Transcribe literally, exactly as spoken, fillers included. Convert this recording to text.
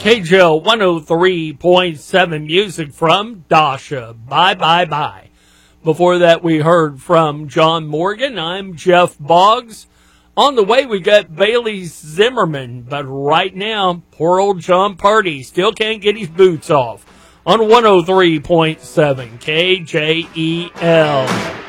K J O one oh three point seven music from Dasha. Bye, bye, bye. Before that, we heard from John Morgan. I'm Jeff Boggs. On the way, we got Bailey Zimmerman. But right now, poor old John Purdy still can't get his boots off on one oh three point seven K J E L.